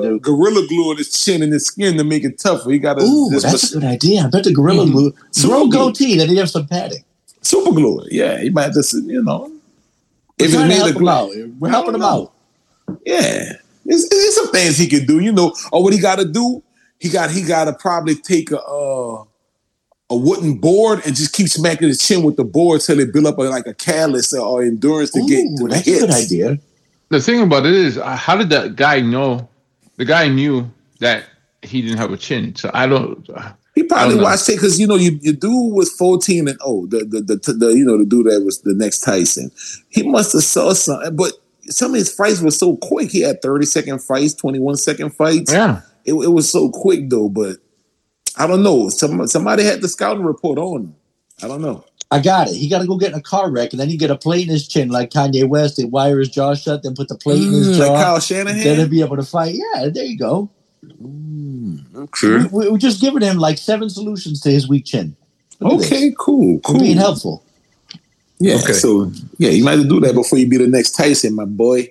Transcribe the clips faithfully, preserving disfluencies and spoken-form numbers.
uh, gorilla glue on his chin and his skin to make it tougher. He got a. Ooh, that's mas- a good idea. I bet the gorilla mm-hmm. glue. Grow goatee, then he have some padding. Super glue. Yeah, he might just, you know. We're if trying to help him out. We're helping him out. Yeah, there's, there's some things he can do, you know. Or what he got to do, he got he got to probably take a uh, a wooden board and just keep smacking his chin with the board till it build up a, like a callus or endurance to Ooh, get to that's the hits. a good idea. The thing about it is, uh, how did that guy know? The guy knew that he didn't have a chin, so I don't. Uh, he probably don't watched it because you know you your dude was fourteen and oh the the, the the you know the dude that was the next Tyson. He must have saw something, but some of his fights were so quick. He had thirty second fights, twenty-one second fights. Yeah, it, it was so quick though, but. I don't know. Some, somebody had the scouting report on him. I don't know. I got it. He got to go get in a car wreck, and then he get a plate in his chin like Kanye West. They wire his jaw shut, then put the plate mm, in his jaw. Like Kyle Shanahan? Then he'll be able to fight. Yeah, there you go. Mm, okay. We, we're just giving him like seven solutions to his weak chin. Okay, cool, cool. We're being helpful. Yeah, okay. So, yeah, you might have to do that before you be the next Tyson, my boy.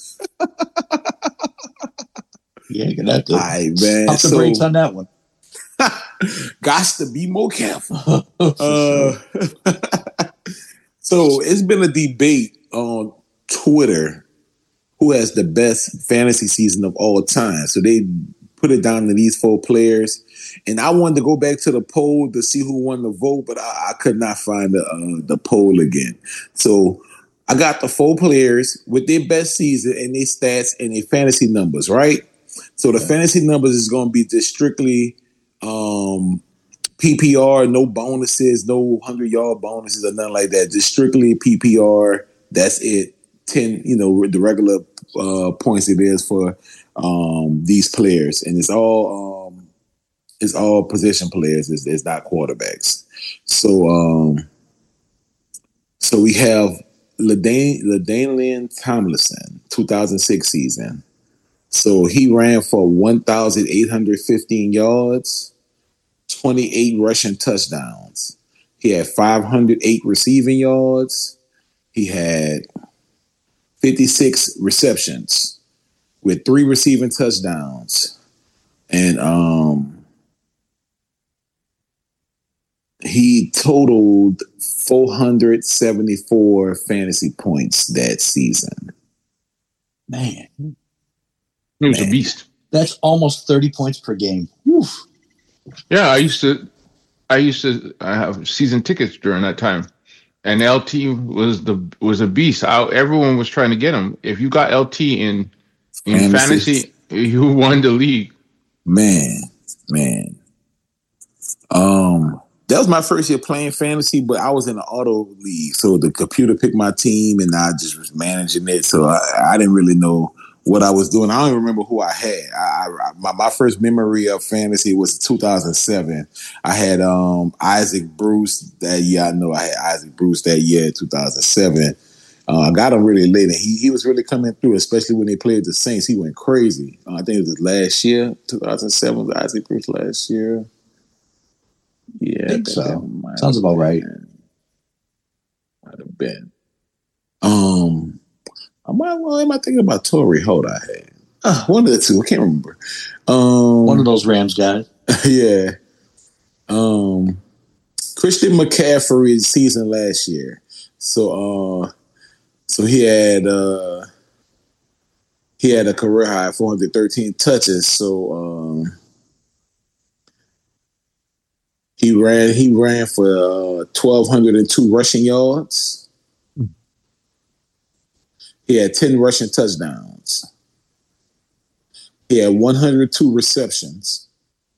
Yeah, you're going to have to All right, man. pump the so, brakes on that one. Gots to be more careful. uh, so it's been a debate on Twitter who has the best fantasy season of all time. So they put it down to these four players, and I wanted to go back to the poll to see who won the vote, but I, I could not find the uh, the poll again. So I got the four players with their best season and their stats and their fantasy numbers. Right. So the fantasy numbers is going to be just strictly. Um, P P R, no bonuses, no hundred yard bonuses or nothing like that. Just strictly P P R. That's it. Ten, you know, the regular uh, points it is for um, these players, and it's all um, it's all position players. It's, it's not quarterbacks. So, um, so we have LaDain LaDainian Tomlinson, two thousand six season. So he ran for one thousand eight hundred fifteen yards, twenty-eight rushing touchdowns. He had five hundred eight receiving yards. He had fifty-six receptions with three receiving touchdowns. And um, he totaled four hundred seventy-four fantasy points that season. Man. He was Man. a beast. That's almost thirty points per game. Oof. Yeah, I used to, I used to have season tickets during that time, and L T was the was a beast. I, everyone was trying to get him. If you got L T in in fantasy, you won the league. Man, man. Um, that was my first year playing fantasy, but I was in the auto league, so the computer picked my team, and I just was managing it. So I, I didn't really know what I was doing. I don't even remember who I had. I, I my, my first memory of fantasy was two thousand seven. I had um, Isaac Bruce that year. I know I had Isaac Bruce that year, two thousand seven. Uh, I got him really late, and he he was really coming through, especially when they played the Saints. He went crazy. Uh, I think it was last year, two thousand seven was Isaac Bruce last year. Yeah, I think so. Sounds about right. Might have been. Um, I might. Well, am I thinking about Torrey Holt? I had uh, one of the two. I can't remember. Um, one of those Rams guys. Yeah. Um, Christian McCaffrey's season last year. So, uh, so he had uh, he had a career high four hundred thirteen touches. So. Um, He ran. He ran for uh, twelve hundred and two rushing yards. He had ten rushing touchdowns. He had one hundred two receptions,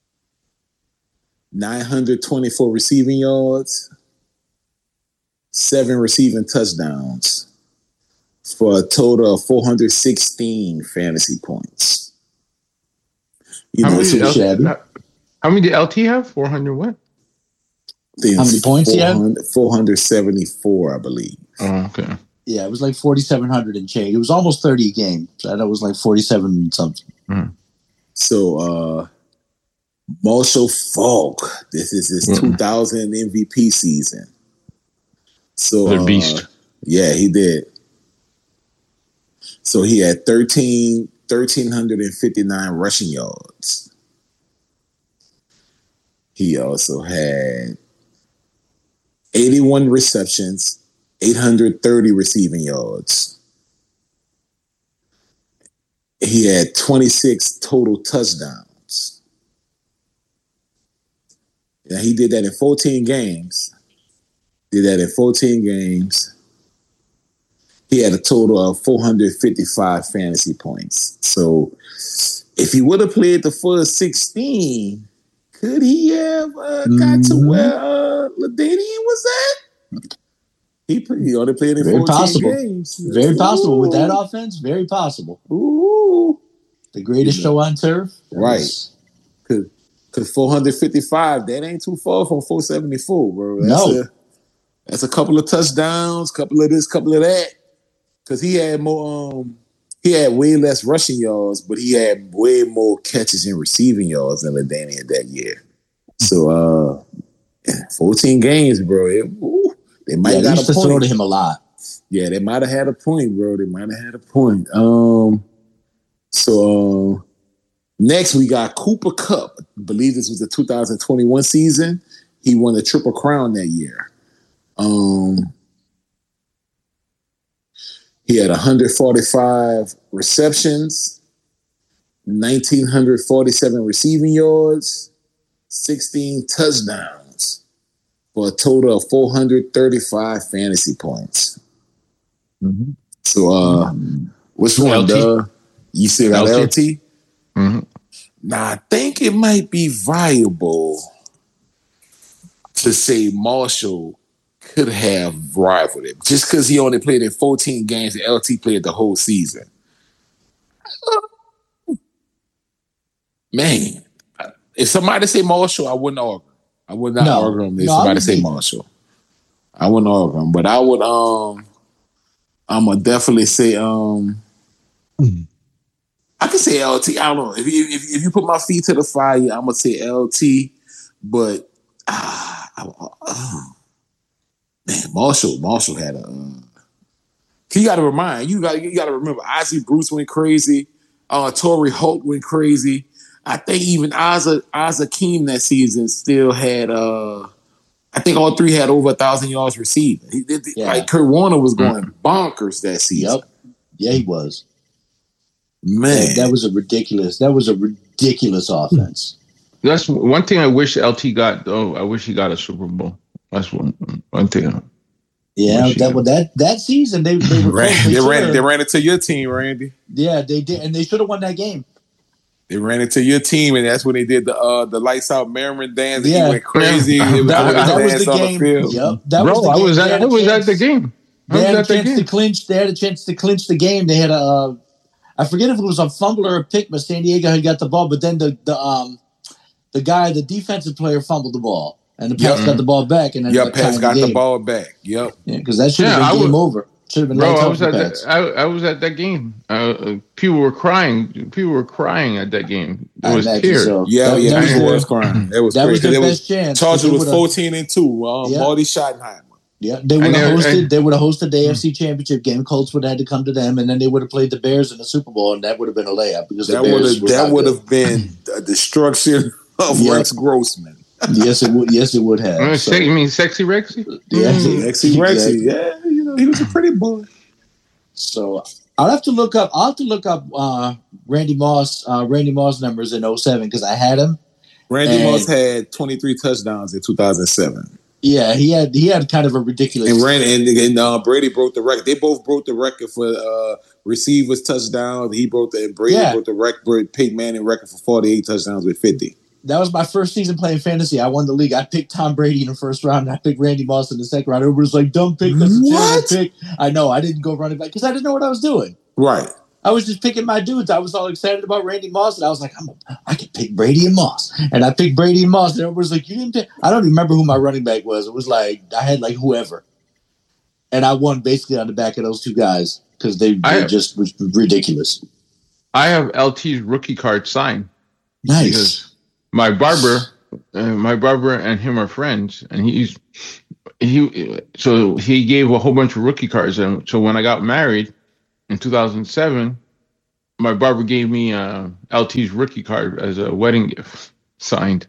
nine hundred twenty-four receiving yards, seven receiving touchdowns, for a total of four hundred sixteen fantasy points. You how know, many so L- shabby. How many did L T have? Four hundred what? How many points he had? four hundred seventy-four, I believe. Oh, okay. Yeah, it was like forty-seven hundred and change. It was almost thirty a game. So that was like forty-seven something. Mm. So, uh, Marshall Falk, this is his mm. two thousand M V P season. So, the uh, beast. Yeah, he did. So he had thirteen one thousand three hundred fifty-nine rushing yards. He also had eighty-one receptions, eight hundred thirty receiving yards. He had twenty-six total touchdowns. Now, he did that in fourteen games. Did that in fourteen games. He had a total of four hundred fifty-five fantasy points. So if he would have played the full sixteen, could he have uh, got to where uh, LaDainian was at? He, he only played in Very fourteen possible. games. Very Ooh. possible. With that offense, very possible. Ooh. The greatest Yeah. show on turf. Right. Was, Because four hundred fifty-five, that ain't too far from four seventy-four, bro. That's No. A, that's a couple of touchdowns, couple of this, couple of that. Because he had more, um, he had way less rushing yards, but he had way more catches and receiving yards than LaDainian that year. So, uh, fourteen games, bro. It, ooh, they might yeah, have they got used a to throw point. to him a lot. Yeah, they might have had a point, bro. They might have had a point. Um, so uh, next we got Cooper Kupp. I believe this was the two thousand twenty-one season. He won the Triple Crown that year. Um, he had one hundred forty-five receptions, one thousand nine hundred forty-seven receiving yards, sixteen touchdowns, for a total of four hundred thirty-five fantasy points. Mm-hmm. So, uh, which one, L T? duh? You still got L T? L T? Mm-hmm. Now, I think it might be viable to say Marshall could have rivaled him just because he only played in fourteen games and L T played the whole season. Man, if somebody say Marshall, I wouldn't argue. I would not No. argue him if No, I somebody would say be- Marshall. I wouldn't argue him, but I would. Um, I'm gonna definitely say. Um, I can say L T. I don't know if you if, if you put my feet to the fire, I'm gonna say L T. But ah, I, uh, man, Marshall, Marshall had a. Uh, you got to remind you got you got to remember. Ozzie Bruce went crazy. Uh, Torrey Holt went crazy. I think even Ozzie Ozzie Keem that season still had. Uh, I think all three had over a thousand yards receiving. He, did Yeah. Like Kurt Warner was going bonkers that season. Yep. Yeah, he was. Man, That, that was a ridiculous. That was a ridiculous offense. That's one thing I wish L T got. Oh, I wish he got a Super Bowl. That's one one thing. Yeah, Wish he that did. well, that that season they they were Ran- close. they, ran, should've- they ran into your team, Randy. Yeah, they did, and they should have won that game. They ran into your team, and that's when they did the uh, the lights out Merriman dance. And Yeah. he went crazy. Yeah. It was That, the was- that was dance the on game. the field. Yep, that Bro, was the I game. was They at had I a was at chance- the game. I They was had a at the chance to game. clinch. They had a chance to clinch the game. They had a, uh, I forget if it was a fumble or a pick, but San Diego had got the ball. But then the the um the guy, the defensive player, fumbled the ball, and the Pats Yep. got the ball back, and then Yep, Pats got the ball back. Yep. Yeah, because that should have Yeah, I been game was- over. Should have been Bro, lights I out was for at Pats. that. I, I was at that game. Uh, uh, people were crying. People were crying at that game. It I was imagine tears. so. Yeah, That- yeah, that was people their- was crying. It was That was crazy. their They best chance. Chargers They was would've- fourteen and two. Um, Yeah. Marty Schottenheimer. Yeah, they would And have they're- hosted. and- they would have hosted the A F C Championship game. Colts would have had to come to them, and then they would have played the Bears in the Super Bowl, and that would have been a layup because That the would Bears have were that not would good. have been a destruction of Yep. Rex Grossman. Yes, it would. Yes, it would have. Uh, So, se- you mean sexy Rexy? yeah, Rexy Rexy, exactly. yeah, you know he was a pretty boy. So I'll have to look up. I'll have to look up uh, Randy Moss. Uh, Randy Moss numbers in oh seven because I had him. Randy And- Moss had twenty-three touchdowns in two thousand seven. Yeah, he had. He had kind of a ridiculous. And Randy and, and uh, Brady broke the record. They both broke the record for uh, receivers touchdowns. He broke the and Brady Yeah. broke the record. Peyton Manning record for forty-eight touchdowns with fifty. That was my first season playing fantasy. I won the league. I picked Tom Brady in the first round, and I picked Randy Moss in the second round. Everybody was like, "Dumb pick, that's a What? terrible pick." I know. I didn't go running back because I didn't know what I was doing. Right. I was just picking my dudes. I was all excited about Randy Moss, and I was like, I'm a, I can pick Brady and Moss. And I picked Brady and Moss, and everyone was like, you didn't pick. I don't even remember who my running back was. It was like, I had like whoever. And I won basically on the back of those two guys because they, they I- just was ridiculous. I have L T's rookie card signed. Nice. Because my barber, uh, my barber and him are friends, and he's he. So he gave a whole bunch of rookie cards, and so when I got married in two thousand seven, my barber gave me uh, L T's rookie card as a wedding gift, signed.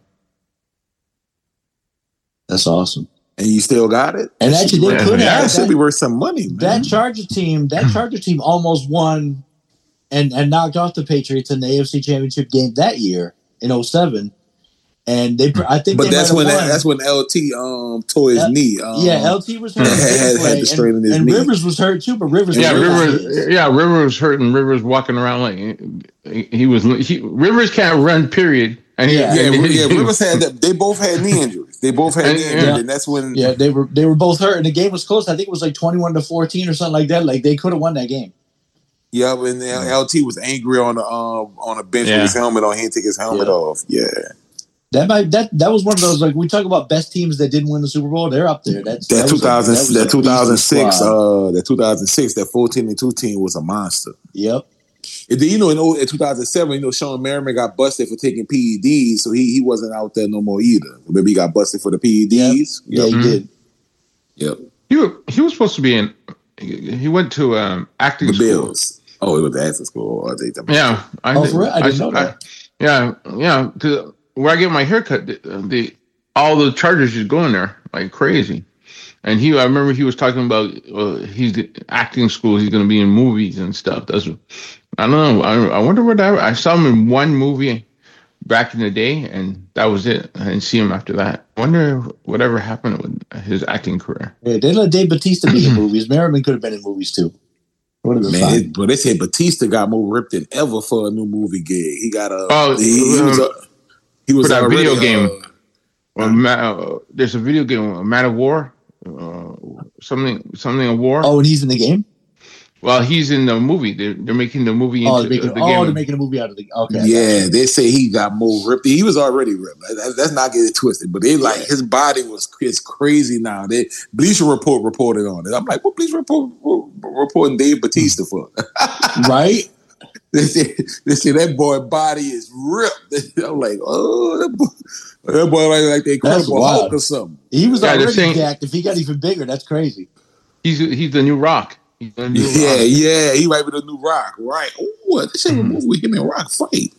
That's awesome. And you still got it? And actually, they Yeah, could yeah. have. That should That, be worth some money, man. that Charger team, that Charger team almost won and, and knocked off the Patriots in the A F C Championship game that year in oh seven. And they, I think, But they that's might when have won. that's when L T um tore his L- knee. Um, yeah, L T was hurt. had- had- had and, to straighten his and knee. Rivers was hurt too, but Rivers, Yeah, was Rivers. Yeah, Rivers was hurt, and Rivers walking around like he was. He, Rivers can't run. Period. And he, Yeah. yeah, and he- yeah. Rivers had that. They both had knee injuries. They both had And- knee injuries, yeah. and that's when. Yeah, they were they were both hurt, and the game was close. I think it was like twenty-one to fourteen or something like that. Like they could have won that game. Yeah, and L T was angry on the um on a bench Yeah. with his helmet on. He didn't take his helmet Yeah. off. Yeah, That might that that was one of those, like, we talk about best teams that didn't win the Super Bowl. They're up there. That's that was two a- thousand, was a that two thousand six, beastly squad. uh, that two thousand six, that fourteen and two team was a monster. Yep. And then, you know, in, oh- in two thousand seven, you know, Sean Merriman got busted for taking P E Ds, so he he wasn't out there no more either. Maybe he got busted for the P E Ds. Yeah, Yep. he did. Yep. he was, he was supposed to be in. He went to um, acting The school. Bills. Oh, it was the acting school. Oh, they, Yeah, I, Oh, for real? I didn't know that. yeah, yeah. 'Cause where I get my haircut, the, the all the Chargers just going there like crazy. And he, I remember he was talking about uh, he's the acting school. He's going to be in movies and stuff. That's, I don't know. I, I wonder what that. I saw him in one movie back in the day, and that was it. I didn't see him after that. I wonder whatever happened with his acting career. Yeah, they let Dave Bautista be in movies. Merriman could have been in movies too. Would have been Man, fine. it, but they said Batista got more ripped than ever for a new movie gig. He got a. Oh, he, he was. A, he was for that already, video game. uh, Well, Ma- uh, there's a video game, Man of War, uh, something, something of war. Oh, and he's in the game. Well, he's in the movie. They're, they're making the movie Oh, into they're making, the oh, game. they're making a movie out of the. Okay. Yeah, they say he got more ripped. He was already ripped. That- Let's not get it twisted. But they like his body was is crazy now. They Bleacher Report reported on it. I'm like, what Bleacher Report reporting Dave Batista for? Right. They say, they say that boy body is ripped. I'm like, oh, that boy, that boy like, like the Incredible wild. Hulk or something. He was Yeah, they're already saying- jacked. If he got even bigger, that's crazy. He's he's the new Rock. He's the new Yeah, Rock. yeah, he might be the new Rock, right? Ooh, this shit a movie with him and Rock fight.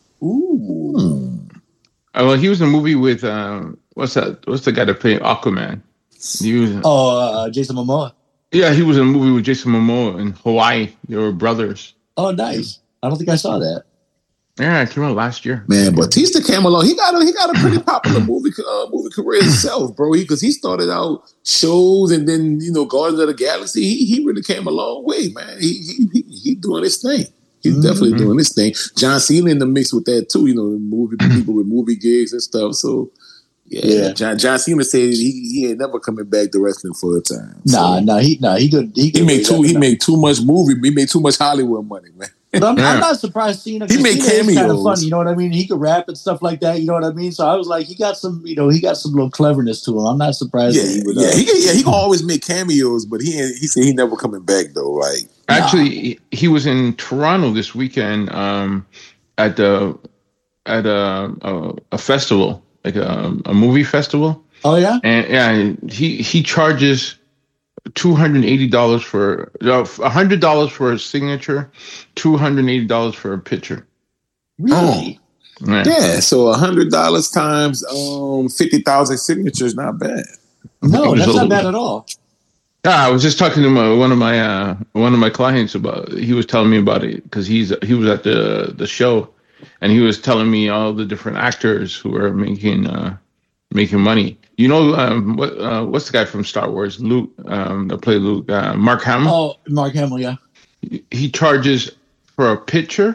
Ooh. Hmm. Uh, well, he was in a movie with um, what's that? What's the guy that played Aquaman? He was, Oh, uh, Jason Momoa. yeah, he was in a movie with Jason Momoa in Hawaii. They were brothers. Oh, nice. I don't think I saw that. Yeah, it came out last year. Man, Batista came along. He got a he got a pretty popular movie uh, movie career himself, bro. Because he, he started out shows and then you know Guardians of the Galaxy. He he really came a long way, man. He he he, he doing his thing. He's Mm-hmm. definitely doing his thing. John Cena in the mix with that too. You know, the movie people with movie gigs and stuff. So yeah, Yeah. John John Cena said he, he ain't never coming back to wrestling full time. So Nah, nah, he nah, he good. He, he good made with too that. he made too much movie. He made too much Hollywood money, man. But I'm, Yeah. I'm not surprised Cena. He made Kind of cameos. funny, you know what I mean? He could rap and stuff like that. You know what I mean? So I was like, he got some, you know, he got some little cleverness to him. I'm not surprised Yeah, that he would. yeah, uh, he can, yeah, he can always make cameos, but he ain't- he said he never coming back though. Like, Actually, he, he was in Toronto this weekend um, at the at a, a, a festival, like a, a movie festival, oh yeah. and yeah, he he charges two hundred eighty dollars for a hundred dollars for a signature, two hundred eighty dollars for a picture. Really? Yeah. yeah, so a hundred dollars times um fifty thousand signatures, not bad. No, It was that's a not little- bad at all. Yeah, I was just talking to my, one of my uh, one of my clients about. He was telling me about it because he's he was at the the show, and he was telling me all the different actors who are making uh, making money. You know, um, what uh, what's the guy from Star Wars? Luke, um, that played Luke. Uh, Mark Hamill. Oh, Mark Hamill, yeah. He charges for a picture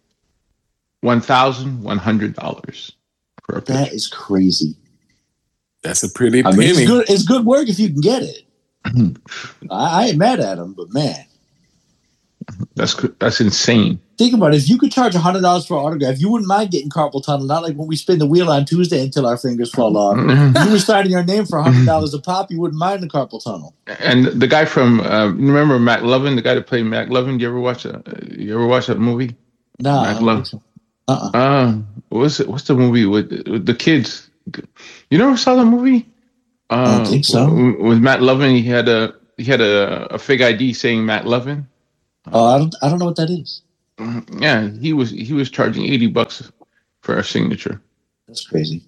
one thousand one hundred dollars for a picture. That is crazy. That's a pretty I mean, penny. it's good. It's good work if you can get it. I, I ain't mad at him, but man, That's that's insane. think about it. If you could charge a hundred dollars for an autograph, you wouldn't mind getting carpal tunnel. Not like when we spin the wheel on Tuesday until our fingers fall off. If you were signing your name for a hundred dollars a pop, you wouldn't mind the carpal tunnel. And the guy from uh, remember Matt Lovin, the guy that played Matt Lovin. Do you ever watch a, You ever watch that movie? Nah, Matt I don't Lovin. think so. Uh-uh. Uh, what's it? What's the movie with, with the kids? You never saw the movie? Uh, I don't think so. With, with Matt Lovin, he had a he had a, a fake I D saying Matt Lovin. Oh, I don't. I don't know what that is. Yeah, he was he was charging eighty bucks for a signature. That's crazy.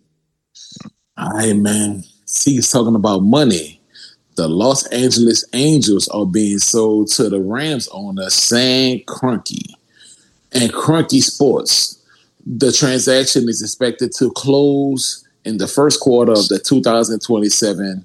All right, man. See, he's talking about money. The Los Angeles Angels are being sold to the Rams owner Sam Kroenke and Kroenke Sports. The transaction is expected to close in the first quarter of the two thousand twenty-seven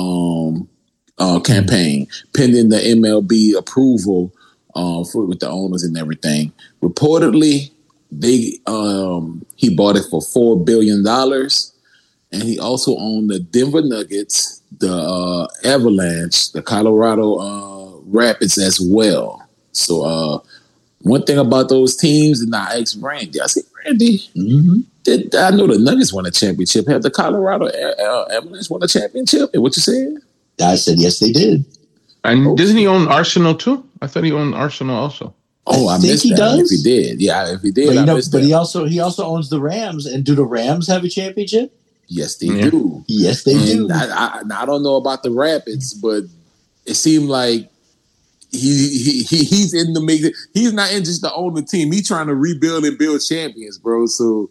um, uh, campaign, pending the M L B approval uh, for with the owners and everything. Reportedly, they um, he bought it for four billion dollars, and he also owned the Denver Nuggets, the uh, Avalanche, the Colorado uh, Rapids as well. So uh, one thing about those teams, and I asked Randy, I said, Randy, mm-hmm. did, I know the Nuggets won a championship. Have the Colorado uh, Avalanche won a championship? And what you said? I said, yes, they did. And oh. Doesn't he own Arsenal too? I thought he owned Arsenal also. Oh, I, I missed he that. Does? If he did, yeah, if he did, but, you I know, missed but that. he also he also owns the Rams. And do the Rams have a championship? Yes, they yeah. do. Yes, they and do. I, I, I don't know about the Rapids, but it seemed like he, he, he he's in the mix. He's not in just to own the team. He's trying to rebuild and build champions, bro. So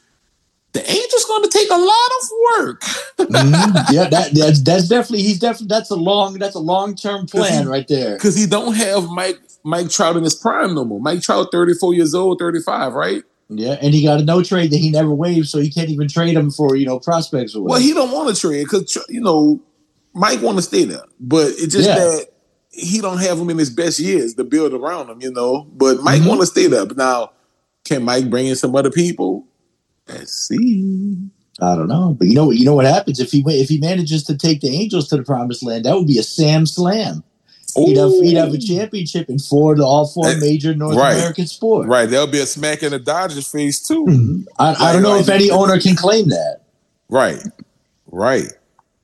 the Angels going to take a lot of work. mm-hmm. Yeah, that, that's that's definitely he's definitely that's a long that's a long term plan he, right there. Because he don't have Mike Mike Trout in his prime no more. Mike Trout, thirty-four years old, thirty-five, right? Yeah, and he got a no trade that he never waived, so he can't even trade him for, you know, prospects or whatever. Well, he don't want to trade because, you know, Mike want to stay there. But it's just yeah. that he don't have him in his best years to build around him, you know. But Mike mm-hmm. want to stay there. But now, can Mike bring in some other people? Let's see. I don't know. But you know what? You know what happens if he if he manages to take the Angels to the promised land? That would be a Sam Slam. He'd have, he'd have a championship in four to all four major North right. American sports. Right. There'll be a smack in the Dodgers face, too. Mm-hmm. I, I don't know like, if any owner can claim that. Right. Right.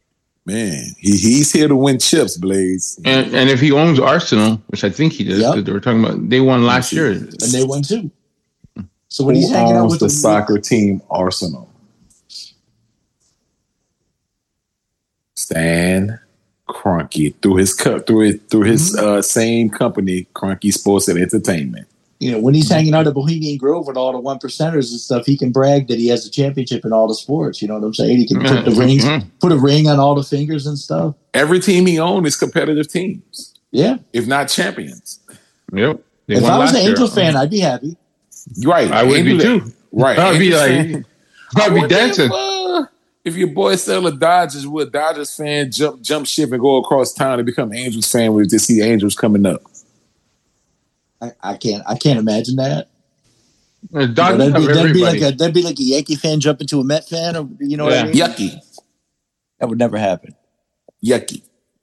Man, he, he's here to win chips, Blaze. And, and if he owns Arsenal, which I think he does, because yep. they were talking about, they won last year. And they won, too. So when Who he's hanging out with the, the soccer team Arsenal? Stan Kroenke through his through his, through his mm-hmm. uh, same company, Kroenke Sports and Entertainment. You know, when he's hanging out at Bohemian Grove with all the one percenters and stuff, he can brag that he has a championship in all the sports. You know what I'm saying? He can put the rings, put a ring on all the fingers and stuff. Every team he owns is competitive teams. Yeah, if not champions. Yep. They if I was an Angels fan, I'd be happy. Right, I would be too. Right, I'd be like, I'd be dancing. If your boy sell a Dodgers, would a Dodgers fan jump jump ship and go across town and become Angels fan with to see Angels coming up? I, I can't I can't imagine that. Uh, you know, that'd, be, that'd be like a that'd be like a Yankee fan jumping to a Met fan, or you know yeah. what I mean? Yucky. That would never happen. Yucky.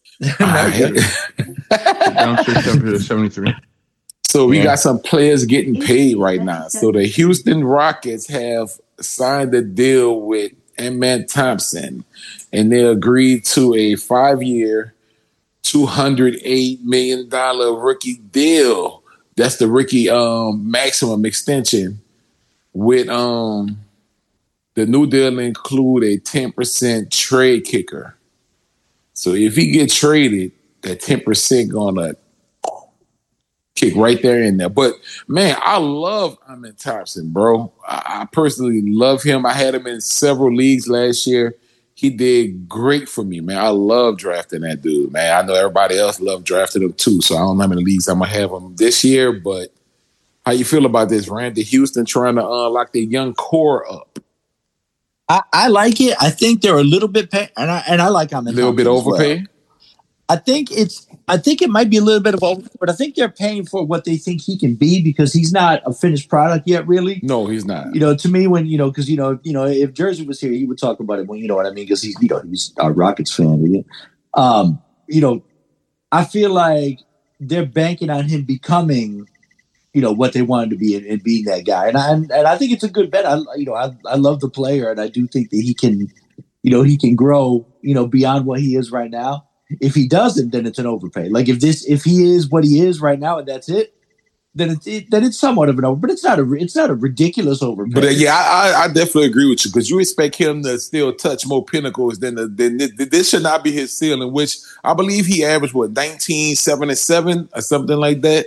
Down seventy-three. So we yeah. got some players getting paid right now. So the Houston Rockets have signed a deal with Amen Thompson, and they agreed to a five-year, two hundred eight million dollars rookie deal. That's the rookie um, maximum extension. With um, the new deal include a ten percent trade kicker. So if he gets traded, that ten percent gonna kick right there in there. But man, I love Amen Thompson, bro. I, I personally love him. I had him in several leagues last year. He did great for me, man. I love drafting that dude, man. I know everybody else loved drafting him too, so I don't know how many leagues I'm gonna have him this year. But how you feel about this, Randy? Houston trying to unlock the young core up. I, I like it. I think they're a little bit pay, and I and I like Amen a little Thompson bit overpay. Well. I think it's. I think it might be a little bit of over, but I think they're paying for what they think he can be because he's not a finished product yet, really. No, he's not. You know, to me, when you know, because you know, you know, if Jersey was here, he would talk about it. When you know what I mean, because he's, you know, he's a Rockets fan. You know? Um, you know, I feel like they're banking on him becoming, you know, what they wanted to be and, and being that guy. And I and I think it's a good bet. I, you know, I I love the player, and I do think that he can, you know, he can grow, you know, beyond what he is right now. If he doesn't, then it's an overpay. Like if this, if he is what he is right now, and that's it, then it's it, then it's somewhat of an over. But it's not a it's not a ridiculous overpay. But uh, yeah, I, I definitely agree with you because you expect him to still touch more pinnacles than the, than this, this should not be his ceiling. Which I believe he averaged what nineteen seventy-seven or something like that.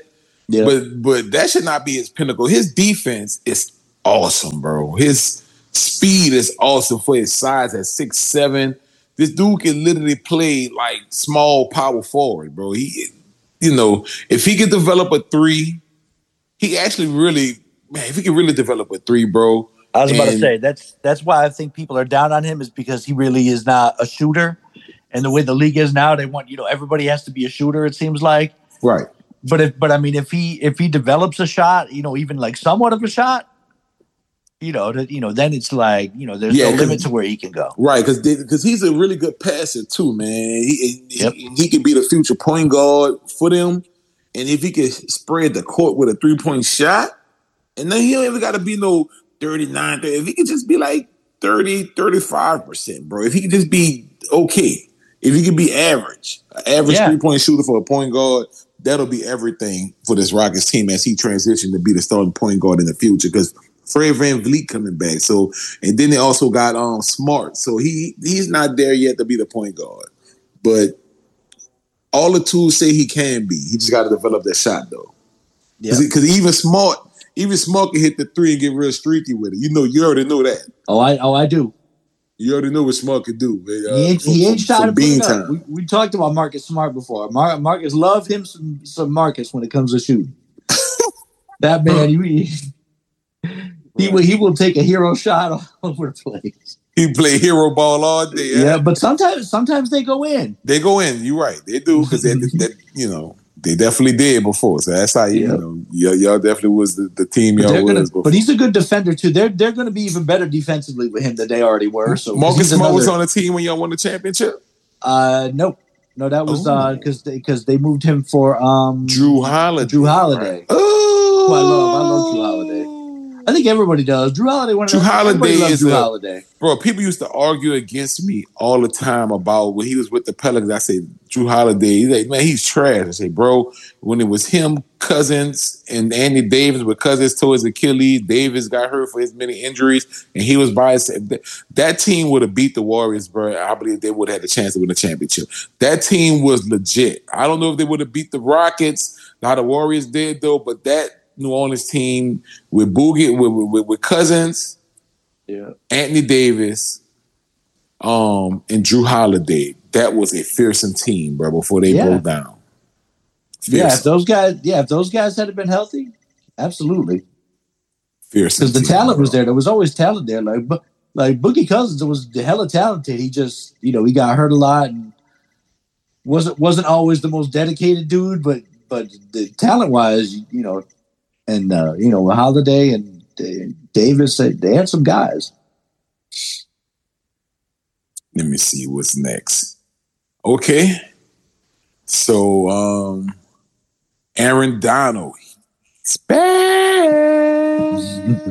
Yeah. But but that should not be his pinnacle. His defense is awesome, bro. His speed is awesome for his size at six seven. This dude can literally play like small power forward, bro. He, you know, if he could develop a three, he actually really, man, if he could really develop a three, bro. I was about to and- say that's that's why I think people are down on him is because he really is not a shooter, and the way the league is now, they want you know everybody has to be a shooter. It seems like, right. but if but I mean if he if he develops a shot, you know, even like somewhat of a shot, you know, that you know, then it's like you know, there's Yeah, no 'cause- limit to where he can go. Right, because because he's a really good passer too, man. He, Yep. he he could be the future point guard for them, and if he could spread the court with a three point shot, and then he don't even got to be no thirty-nine, thirty. If he could just be like thirty, thirty-five percent, bro. If he could just be okay, if he could be average, an average Yeah. three point shooter for a point guard, that'll be everything for this Rockets team as he transitioned to be the starting point guard in the future. Because Fred VanVleet coming back, so and then they also got um Smart, so he he's not there yet to be the point guard, but all the tools say he can be. He just got to develop that shot though, because even Smart, even Smart can hit the three and get real streaky with it. You know, you already know that. Oh, I oh I do. You already know what Smart can do. Uh, He ain't, from, he ain't from, shy from to put bean it up. time. We, we talked about Marcus Smart before. Mar- Marcus love him some some Marcus when it comes to shooting. That man, he, he will he will take a hero shot all over the place. He play hero ball all day. Yeah, but sometimes sometimes they go in. They go in. You're right. They do because they, they, you know, they definitely did before. So that's how you, Yeah. you know, y'all, y'all definitely was the, the team But, y'all they're was gonna, before. but he's a good defender too. They're they're going to be even better defensively with him than they already were. So 'cause Marcus he's Smart was another- on the team when y'all won the championship. Uh, no, no, that was Oh. because they because they moved him for um Drew Holiday. Drew Holiday. Oh, Who I love. I love Drew Holiday. I think everybody does. Drew Holiday. One of Drew them- Holiday everybody loves is Drew a- Holiday. Bro, people used to argue against me all the time about when he was with the Pelicans. I say Drew Holiday, he's like, man, he's trash. I say, bro, when it was him, Cousins, and Andy Davis, with Cousins tore his Achilles, Davis got hurt for his many injuries, and he was by his, that, that team would have beat the Warriors, bro. I believe they would have had the chance to win the championship. That team was legit. I don't know if they would have beat the Rockets, how the Warriors did though, but that New Orleans team with Boogie, with, with, with Cousins, Yeah. Anthony Davis, um, and Drew Holiday. That was a fearsome team, bro. Before they Yeah. broke down. Yeah, if Fearsome. those guys, yeah, if those guys had been healthy, absolutely. Fearsome. Because the team, talent was bro. there. There was always talent there. Like, but like Boogie Cousins was hella talented. He just, you know, he got hurt a lot and wasn't wasn't always the most dedicated dude. But but the talent wise, you know, and uh, you know, Holiday and uh, Davis, they, they had some guys. Let me see what's next. Okay. So um Aaron Donald. He's back.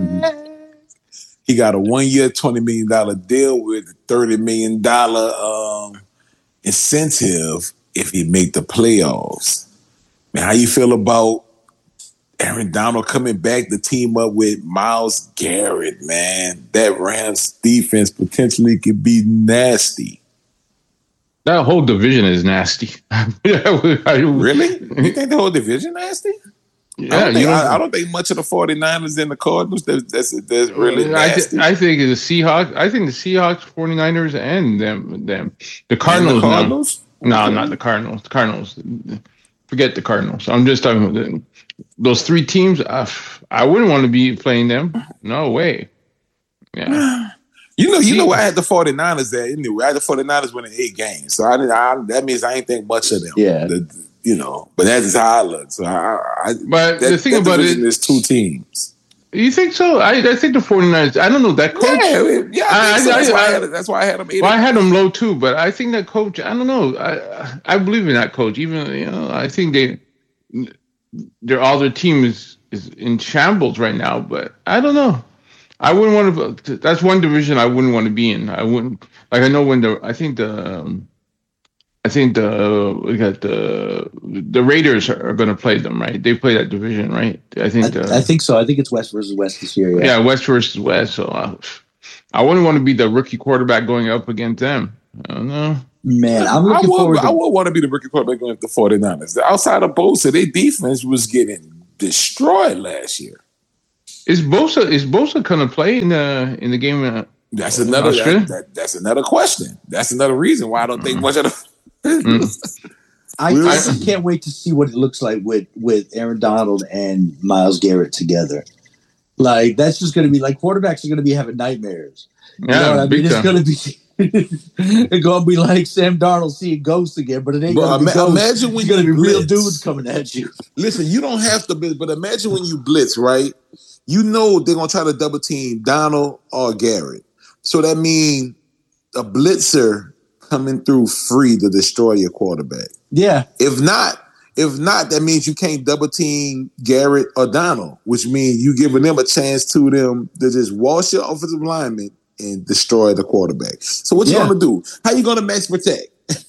He got a one-year, twenty million dollars deal with a thirty million dollars um, incentive if he make the playoffs. Man, how you feel about Aaron Donald coming back to team up with Myles Garrett, man? That Rams defense potentially could be nasty. That whole division is nasty. Really? You think the whole division nasty? I, Yeah, don't you think, know, I, I don't think much of the 49ers and the Cardinals that's, that's, that's really I, nasty. th- I think the Seahawks. I think the Seahawks, 49ers, and them. Them. The And Cardinals. the no. Cardinals? No, Okay. not the Cardinals. The Cardinals. Forget the Cardinals. I'm just talking about the, those three teams. Uh, I wouldn't want to be playing them. No way. Yeah. You know, you know, I had the 49ers there. Anyway, I had the 49ers winning eight games. So I, didn't, I that means I ain't think much of them. Yeah. The, you know, but that's just how I look. So I, I But that, the thing that about division it, is two teams. you think so? I, I think the 49ers. I don't know that coach. Yeah, yeah. I think I- so. That's, I- why I I- had, that's why I had them eight. Well, I had them low too, but I think that coach. I don't know. I I believe in that coach. Even you know, I think they, their all their team is is in shambles right now. But I don't know. I wouldn't want to. That's one division I wouldn't want to be in. I wouldn't like. I know when the. I think the. Um, I think the we got the the Raiders are, are going to play them, right? They play that division, right? I think. the, I, I think so. I think it's West versus West this year. Yeah. yeah, West versus West. So uh, I wouldn't want to be the rookie quarterback going up against them. I don't know. Man, I'm I looking would, forward I to would want to be the rookie quarterback going with the 49ers. Outside of Bosa, their defense was getting destroyed last year. Is Bosa is Bosa going to play in the in the game? Uh, that's another that, that, that's another question. That's another reason why I don't think mm. much of the. mm. I, I just can't wait to see what it looks like with with Aaron Donald and Myles Garrett together. Like that's just going to be like quarterbacks are going to be having nightmares. You yeah, know what I mean? It's going to be. It's gonna be like Sam Darnold seeing ghosts again, but it ain't gonna Bro, be ghosts. Imagine when it's gonna be blitz. Real dudes coming at you. Listen, you don't have to blitz, but imagine when you blitz, right? You know they're gonna try to double team Donald or Garrett. So that means a blitzer coming through free to destroy your quarterback. Yeah. If not, if not, that means you can't double team Garrett or Donald, which means you giving them a chance to them to just wash your offensive lineman and destroy the quarterback. So what you yeah. gonna do? How you gonna max protect?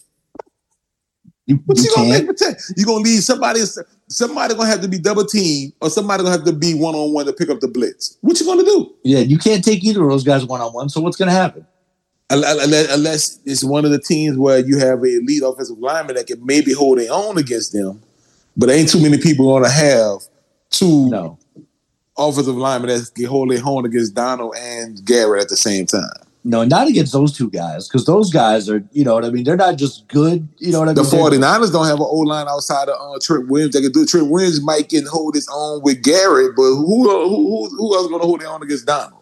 You, what you, you gonna max protect? You gonna leave somebody? Somebody gonna have to be double teamed, or somebody gonna have to be one on one to pick up the blitz. What you gonna do? Yeah, you can't take either of those guys one on one. So what's gonna happen? Unless, unless it's one of the teams where you have an elite offensive lineman that can maybe hold their own against them, but ain't too many people gonna have two. No. Offensive lineman that can hold their own against Donald and Garrett at the same time. No, not against those two guys, because those guys are, you know what I mean? They're not just good, you know what I the mean? The 49ers don't have an O-line outside of uh, Trent Williams. They can do Trent Williams might can hold his own with Garrett, but who who, who else is going to hold their own against Donald?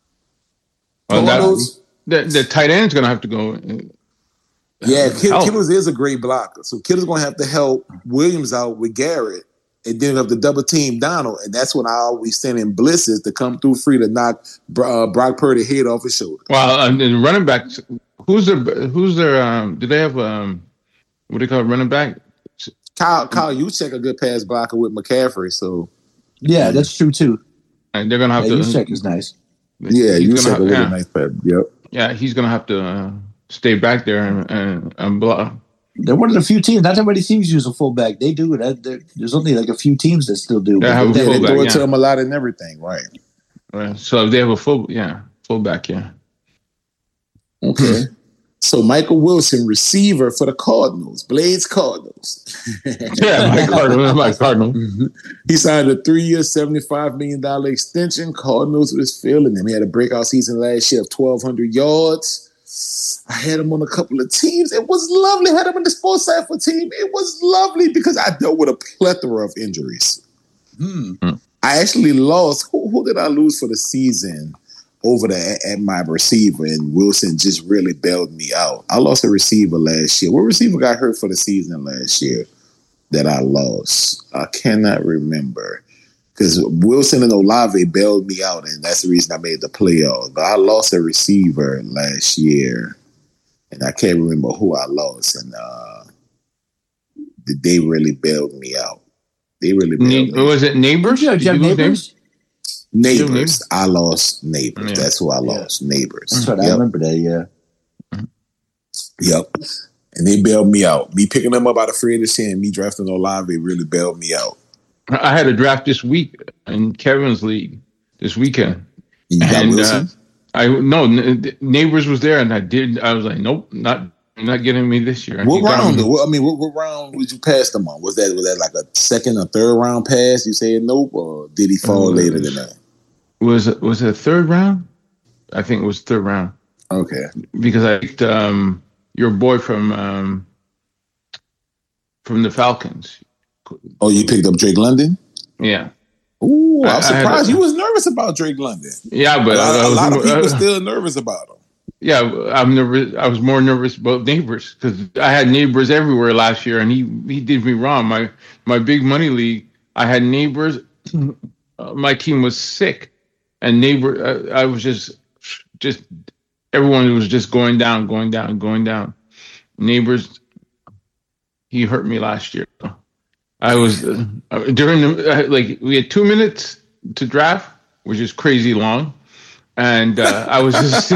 Well, that, the, the tight end's going to have to go. Uh, yeah, Kittles is a great blocker. So Kittles going to have to help Williams out with Garrett. And then have to double team Donald, and that's when I always send in blitzes to come through free to knock uh, Brock Purdy head off his shoulder. Well, and then running backs, who's their who's their um? Do they have um? What do they call it, running back? Kyle Kyle Juszczyk a good pass blocker with McCaffrey, so yeah, that's true too. And they're gonna have yeah, to. Juszczyk is nice. Yeah, Juszczyk a really yeah. nice pass. Yep. Yeah, he's gonna have to uh, stay back there and and, and block. They're one of the few teams. Not that many teams use a fullback. They do it. There's only like a few teams that still do. They, have they, a fullback, they do it yeah. to them a lot and everything, right? Right. So if they have a full, yeah, fullback, yeah. Okay. So Michael Wilson, receiver for the Cardinals, Blades Cardinals. yeah, my Cardinal, my Cardinal. Mm-hmm. He signed a three-year, seventy-five million dollars extension. Cardinals was feeling him. He had a breakout season last year of twelve hundred yards. I had him on a couple of teams. It was lovely. I had him on the sports side for team. It was lovely because I dealt with a plethora of injuries. Hmm. Mm. I actually lost. Who, who did I lose for the season over there at, at my receiver? And Wilson just really bailed me out. I lost a receiver last year. What receiver got hurt for the season last year that I lost? I cannot remember. Because Wilson and Olave bailed me out, and that's the reason I made the playoffs. But I lost a receiver last year, and I can't remember who I lost. And uh, they really bailed me out. They really bailed Na- me Was it Neighbors? Did you have Neighbors? Neighbors. Neighbors. I lost Neighbors. Yeah. That's who I lost. Yeah. Neighbors. That's right. Yep. I remember that, yeah. Yep. And they bailed me out. Me picking them up out of free agency and me drafting Olave really bailed me out. I had a draft this week in Kevin's league this weekend. You got and Wilson? Uh, I no Neighbors was there, and I did. I was like, nope, not not getting me this year. What round? What, I mean, what, what round would you pass them on? Was that was that like a second or third round pass? You said nope, or did he fall was, later than that? Was it was it a third round? I think it was third round. Okay, because I picked um, your boy from um, from the Falcons. Oh, you picked up Drake London? Yeah. Ooh, I was surprised. You was nervous about Drake London. Yeah, but a lot, I, a lot of people uh, still nervous about him. Yeah, I'm nervous. I was more nervous about Neighbors because I had Neighbors everywhere last year, and he he did me wrong. My my big money league, I had Neighbors. My team was sick, and Neighbor. I, I was just just everyone was just going down, going down, going down. Neighbors. He hurt me last year. I was uh, during the uh, like we had two minutes to draft, which is crazy long, and uh, I was just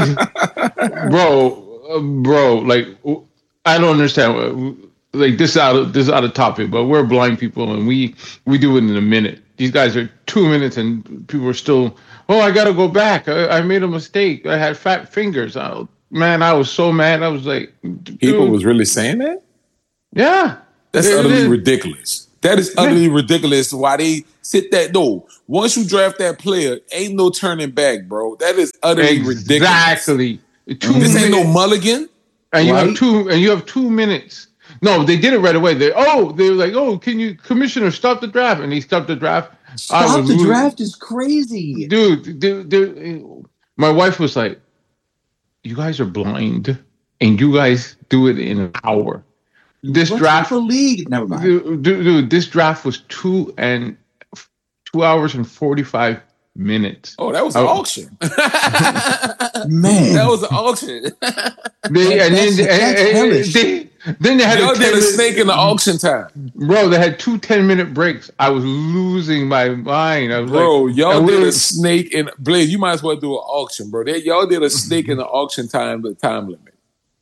bro, uh, bro. Like I don't understand. Like this is out of this is out of topic, but we're blind people, and we we do it in a minute. These guys are two minutes, and people are still. Oh, I gotta go back. I, I made a mistake. I had fat fingers. I, man, I was so mad. I was like, people was really saying that. Yeah, that's it, utterly it ridiculous. That is utterly yeah. ridiculous. Why they sit that? No, once you draft that player, ain't no turning back, bro. That is utterly exactly. ridiculous. Exactly. This ain't no mulligan. And you right? have two. And you have two minutes. No, they did it right away. They oh, they were like, oh, can you, commissioner, stop the draft? And he stopped the draft. Stop the draft is crazy, dude, dude, dude. My wife was like, "You guys are blind, and you guys do it in an hour." This What's draft, league? Never mind. Dude, dude, this draft was two and two hours and forty-five minutes. Oh, that was an auction, man. That was an auction. They, and then, and, and they, then they had Y'all a did a snake in the auction time, bro. They had two ten-minute breaks. I was losing my mind. I was bro, like, y'all did was, a snake in Blaze. You might as well do an auction, bro. They, y'all did a snake in the auction time, the time limit.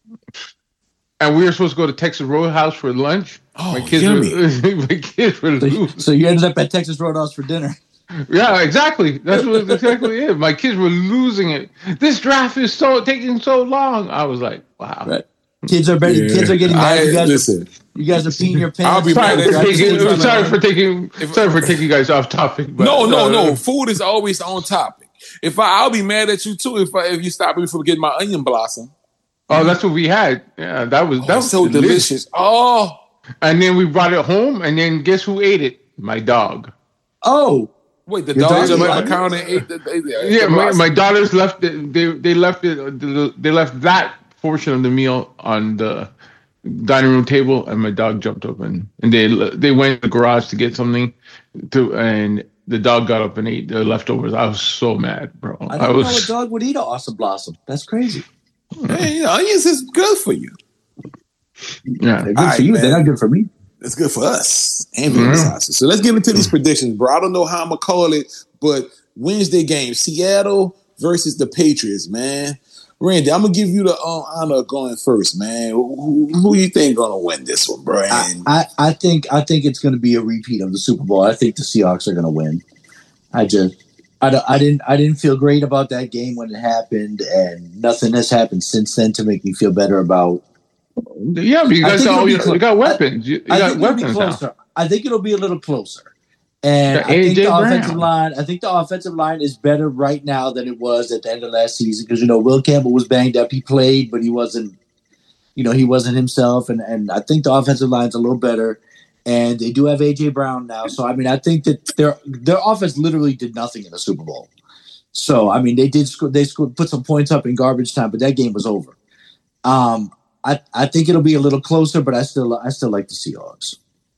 And we were supposed to go to Texas Roadhouse for lunch. Oh, my kids yummy. were, my kids were so, losing. So you ended up at Texas Roadhouse for dinner. Yeah, exactly. That's what exactly it. My kids were losing it. This draft is so taking so long. I was like, wow. Right. Kids are better. Yeah. Kids are getting mad. I, you guys listen. Are, you guys are peeing your pants. I'll be sorry, mad for at taking, you. sorry for taking. Sorry for taking you guys off topic. But, no, no, uh, no. Food is always on topic. If I, I'll be mad at you too if I, if you stop me from getting my onion blossom. Oh, that's what we had. Yeah, that was oh, that was so delicious. delicious. Oh, and then we brought it home, and then guess who ate it? My dog. Oh, wait, the dog jumped on the counter and ate the. They, they, yeah, the my, my daughters left. It, they they left it. They left that portion of the meal on the dining room table, and my dog jumped up and and they they went to the garage to get something, to and the dog got up and ate the leftovers. I was so mad, bro. I don't I was, know a dog would eat an awesome blossom. That's crazy. Hey, you know, onions is good for you. Yeah, they're good for you. Man. They're not good for me. It's good for us. And mm-hmm. So let's get into these predictions, bro. I don't know how I'm gonna call it, but Wednesday game, Seattle versus the Patriots, man. Randy, I'm gonna give you the uh, honor of going first, man. Who, who you think gonna win this one, bro? I, I, I think I think it's gonna be a repeat of the Super Bowl. I think the Seahawks are gonna win. I just. I, don't, I didn't I didn't feel great about that game when it happened, and nothing has happened since then to make me feel better about. Yeah, but you guys all you, you got weapons. You, you I got think weapons it'll be closer. now. I think it'll be a little closer, and I think the offensive line. I think the offensive line is better right now than it was at the end of last season because you know Will Campbell was banged up. He played, but he wasn't. You know he wasn't himself, and and I think the offensive line's a little better. And they do have A J Brown now. So, I mean, I think that their their offense literally did nothing in the Super Bowl. So, I mean, they did score, they scored, put some points up in garbage time, but that game was over. Um, I, I think it'll be a little closer, but I still I still like the Seahawks.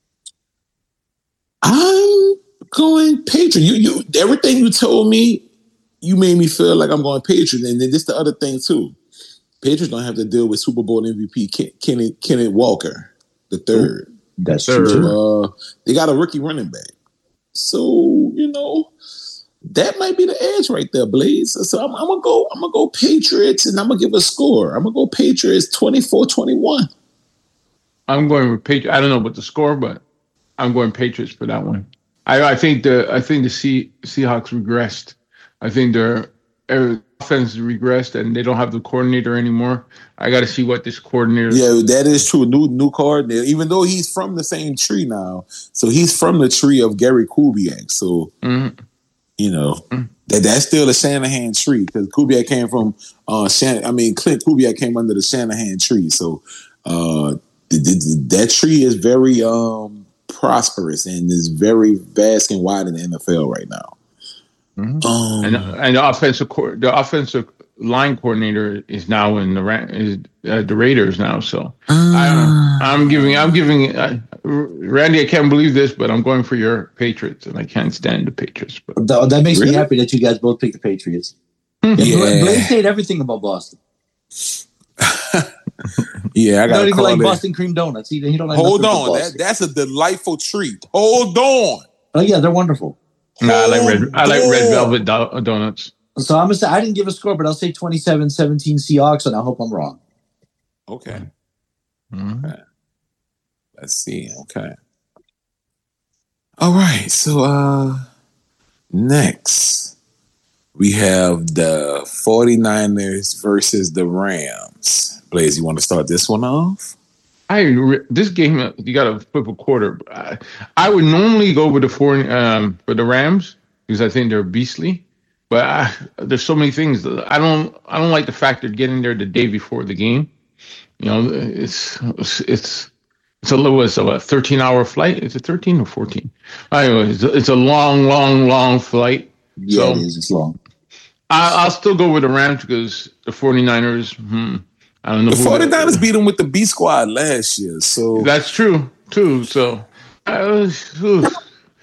I'm going Patriot. You, you, everything you told me, you made me feel like I'm going Patriot. And then this the other thing, too. Patriots don't have to deal with Super Bowl M V P Ken, Kenny, Kenneth Walker, the third. Ooh. That's true. Uh, they got a rookie running back. So, you know, that might be the edge right there, Blaze. So I'm, I'm gonna go, I'm gonna go Patriots and I'm gonna give a score. I'm gonna go Patriots twenty-four twenty-one. I'm going with Patriots. I don't know what the score, but I'm going Patriots for that one. I, I think the I think the sea, Seahawks regressed. I think their offense regressed and they don't have the coordinator anymore. I got to see what this coordinator. Yeah, that is true. New new coordinator, even though he's from the same tree now, so he's from the tree of Gary Kubiak. So mm-hmm. you know mm-hmm. that that's still a Shanahan tree because Kubiak came from uh Shan- I mean Clint Kubiak came under the Shanahan tree. So uh the, the, that tree is very um prosperous and is very vast and wide in the N F L right now. Mm-hmm. Um, and and the offensive co- the offensive line coordinator is now in the is uh, the Raiders now. So uh, I, I'm giving I'm giving uh, Randy. I can't believe this, but I'm going for your Patriots, and I can't stand the Patriots. But that, that makes really? me happy that you guys both picked the Patriots. Yeah, yeah. Blaine said everything about Boston. Yeah, I got to like it. Boston cream donuts. He, he don't like Hold on, that, that's a delightful treat. Hold on. Oh yeah, they're wonderful. No, I like red. I like red velvet do- donuts. So I'm gonna say I didn't give a score, but I'll say twenty-seven seventeen Seahawks, and I hope I'm wrong. Okay. Mm-hmm. Okay. Let's see. Okay. All right. So uh next we have the 49ers versus the Rams. Blaze, you want to start this one off? I this game you got to flip a quarter. I, I would normally go with the four um, for the Rams because I think they're beastly. But I, there's so many things that I don't I don't like the fact they're getting there the day before the game. You know, it's it's it's a little it's a thirteen hour flight. Is it thirteen or fourteen? Anyway, it's, it's a long, long, long flight. Yeah, so it is. It's long. I, I'll still go with the Rams because the 49ers. Hmm, I don't know. The 49ers beat them with the B squad last year, so that's true too. So, I was, uh,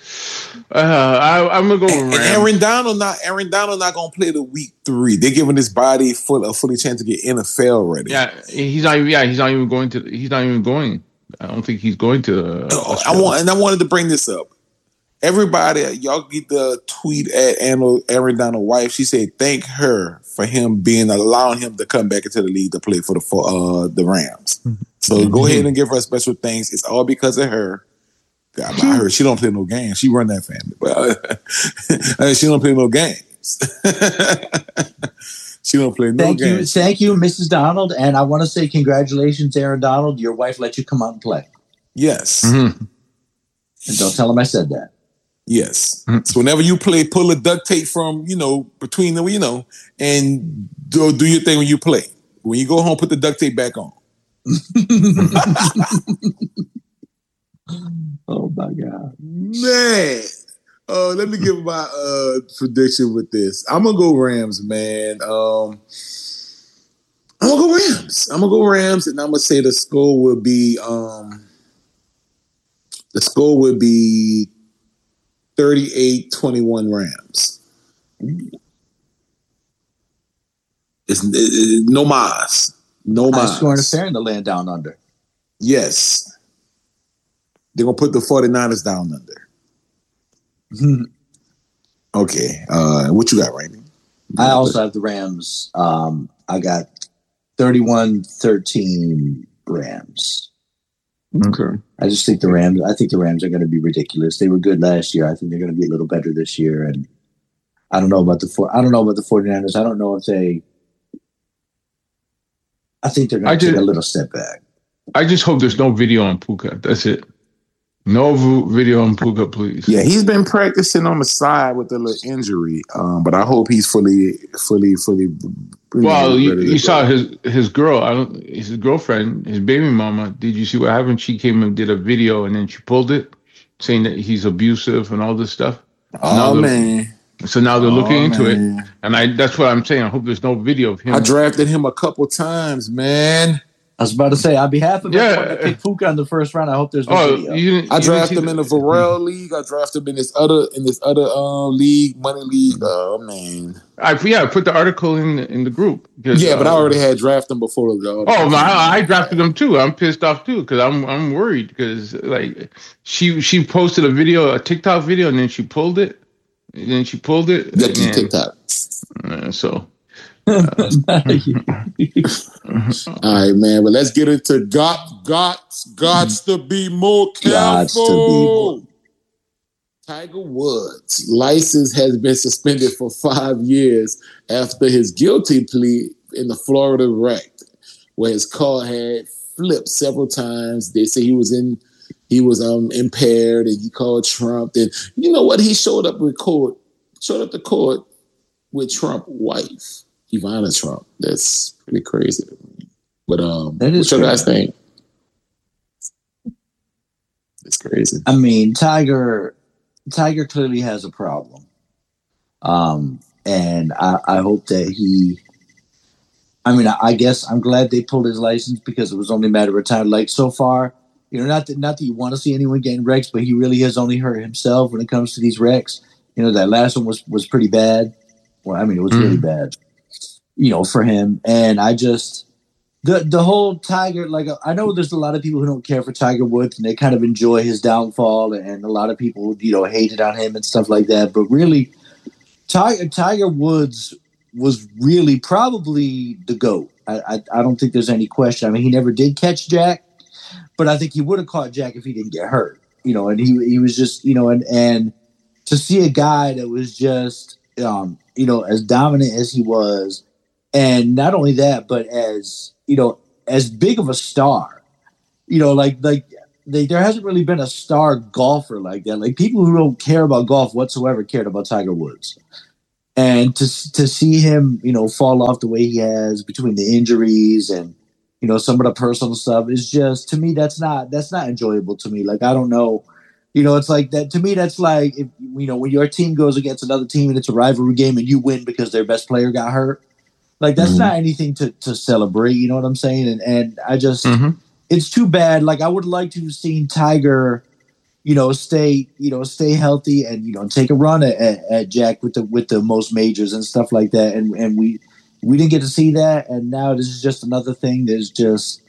I, I'm gonna go with and, Rams. and Aaron Donald not Aaron Donald not gonna play the week three. They're giving his body full a fully chance to get N F L ready. Yeah, he's not. Yeah, he's not even going to. He's not even going. I don't think he's going to. Uh, oh, I want and I wanted to bring this up. Everybody, y'all get the tweet at Aaron Donald's wife. She said, "Thank her for him being allowing him to come back into the league to play for the for, uh, the Rams." So mm-hmm. go ahead and give her special thanks. It's all because of her. I heard she don't play no games. She run that family, but she don't play no games. She don't play no thank games. You, thank you, Missus Donald, and I want to say congratulations, Aaron Donald. Your wife let you come out and play. Yes, mm-hmm. and don't tell him I said that. Yes. Mm-hmm. So whenever you play, pull a duct tape from, you know, between the, you know, and do, do your thing when you play. When you go home, put the duct tape back on. Oh, my God. Man. Uh, let me give my uh, prediction with this. I'm going to go Rams, man. Um, I'm going to go Rams. I'm going to go Rams, and I'm going to say the score will be, um, the score will be thirty-eight twenty-one Rams. It's, it, it, no mas. No mas. High scoring affair in the land down under. Yes. They're going to put the 49ers down under. Mm-hmm. Okay. Uh, what you got, Randy? I also have the Rams. Um, I got thirty-one thirteen Rams. Okay. I just think the Rams, I think the Rams are going to be ridiculous. They were good last year. I think they're going to be a little better this year. And I don't know about the, I don't know about the 49ers. I don't know if they, I think they're going to take a little step back. I just hope there's no video on Puka. That's it. No video on Puka, please. Yeah, he's been practicing on the side with a little injury, um, but I hope he's fully, fully, fully. Well, you, you saw his his girl, I don't, his girlfriend, his baby mama. Did you see what happened? She came and did a video, and then she pulled it, saying that he's abusive and all this stuff. Oh man! So now they're oh, looking into man. it, and I that's what I'm saying. I hope there's no video of him. I drafted him a couple times, man. I was about to say, on behalf of yeah. everyone that picked Puka in the first round, I hope there's no oh, video. You didn't, I you drafted him the, in the Varel League. I drafted him in this other in this other um, league, Money League. Oh man! I yeah, I put the article in in the group. Yeah, uh, but I already had drafted him before the. Oh, I, I drafted him too. I'm pissed off too because I'm I'm worried because like she she posted a video, a TikTok video, and then she pulled it. And then she pulled it. That's and, TikTok. Uh, so. Uh, all right, man. But let's get into got got gots to be more careful. Be. Tiger Woods' license has been suspended for five years after his guilty plea in the Florida wreck, where his car had flipped several times. They say he was in, he was um impaired, and he called Trump. And you know what? He showed up with court, showed up to court with Trump's wife. Ivana Trump. That's pretty crazy. But um, that is what you guys think? It's crazy. I mean, Tiger, Tiger clearly has a problem, um, and I, I hope that he. I mean, I, I guess I'm glad they pulled his license because it was only a matter of time. Like so far, you know, not that not that you want to see anyone getting wrecks, but he really has only hurt himself when it comes to these wrecks. You know, that last one was was pretty bad. Well, I mean, it was mm. really bad. You know, for him. And I just, the the whole Tiger, like, I know there's a lot of people who don't care for Tiger Woods and they kind of enjoy his downfall, and a lot of people, you know, hated on him and stuff like that. But really, Tiger, Tiger Woods was really probably the GOAT. I, I, I don't think there's any question. I mean, he never did catch Jack, but I think he would have caught Jack if he didn't get hurt, you know, and he, he was just, you know, and, and to see a guy that was just, um, you know, as dominant as he was, and not only that, but as, you know, as big of a star you know, like like they, there hasn't really been a star golfer like that. Like people who don't care about golf whatsoever cared about Tiger Woods. And to to see him, you know, fall off the way he has between the injuries and, you know, some of the personal stuff is just, to me, that's not that's not enjoyable to me. Like, I don't know. You know, it's like that. To me, that's like, if, you know, when your team goes against another team and it's a rivalry game and you win because their best player got hurt. Like, that's mm-hmm. not anything to, to celebrate. You know what I'm saying? And and I just, mm-hmm. it's too bad. Like, I would like to have seen Tiger, you know, stay, you know, stay healthy and, you know, take a run at, at, at Jack with the with the most majors and stuff like that. And and we we didn't get to see that. And now this is just another thing that's just,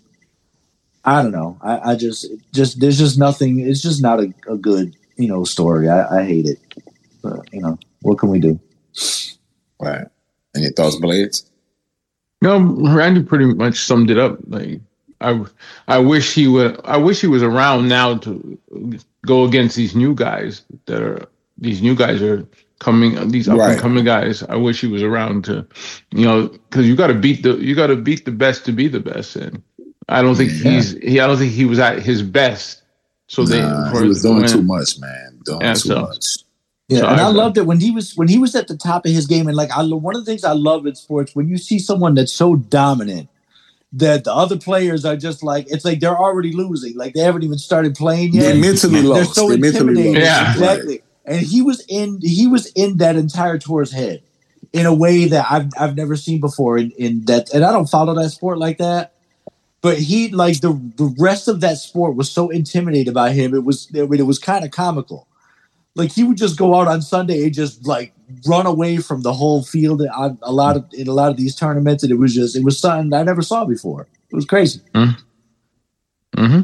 I don't know. I, I just, just, there's just nothing. It's just not a, a good, you know, story. I, I hate it. But, you know, what can we do? Right. Any thoughts, Blades? No, Randy pretty much summed it up. Like, I, I wish he would. I wish he was around now to go against these new guys that are. These new guys are coming. These up and coming guys. I wish he was around to, you know, because you got to beat the. You got to beat the best to be the best. And I don't think yeah. he's. He. I don't think he was at his best. So nah, they. He was doing too much, man. Doing yeah, too so, much. Yeah, so and I, I loved it when he was when he was at the top of his game. And like, I one of the things I love in sports when you see someone that's so dominant that the other players are just like, it's like they're already losing. Like they haven't even started playing yet. They're mentally They're lost. so They're intimidated. Mentally lost. Yeah, exactly. Right. And he was in he was in that entire tour's head in a way that I've I've never seen before in, in that. And I don't follow that sport like that. But he, like, the the rest of that sport was so intimidated by him. It was I mean, it was kind of comical. Like he would just go out on Sunday and just like run away from the whole field on a lot of in a lot of these tournaments, and it was just it was something I never saw before. It was crazy. Mm-hmm.